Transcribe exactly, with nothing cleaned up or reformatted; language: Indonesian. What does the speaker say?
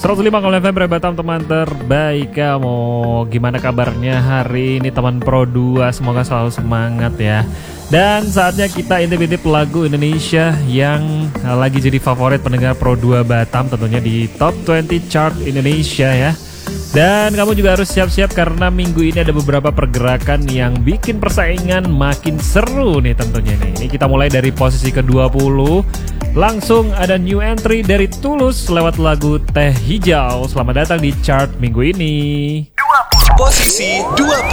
seratus lima koma sembilan F M Batam, teman terbaik kamu. Gimana kabarnya hari ini teman Pro dua? Semoga selalu semangat ya. Dan saatnya kita intip-intip lagu Indonesia yang lagi jadi favorit pendengar Pro dua Batam, tentunya di Top dua puluh Chart Indonesia ya. Dan kamu juga harus siap-siap karena minggu ini ada beberapa pergerakan yang bikin persaingan makin seru nih tentunya nih. Ini kita mulai dari posisi ke dua puluh. Langsung ada new entry dari Tulus lewat lagu Teh Hijau. Selamat datang di chart minggu ini. Posisi dua puluh.